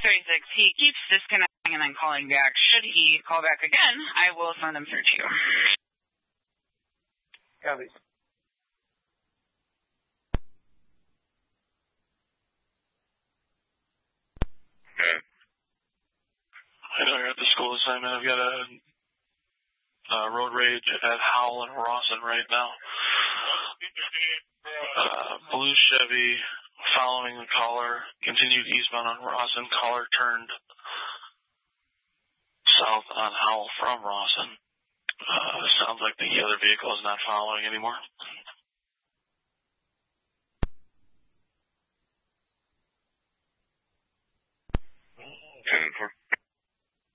He keeps disconnecting and then calling back. Should he call back again, I will send him through to you. Copy. I know you're at the school assignment. I've got a road rage at Howell and Rawson right now. Blue Chevy following the caller, continued eastbound on Rawson. Caller turned south on Howell from Rawson. Sounds like the other vehicle is not following anymore.